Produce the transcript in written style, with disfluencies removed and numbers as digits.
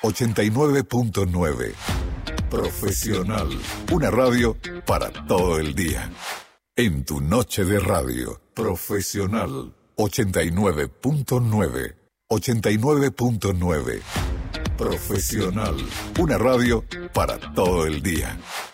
89.9. Profesional. Una radio para todo el día. En tu noche de radio. Profesional. 89.9. 89.9. Profesional. Una radio para todo el día.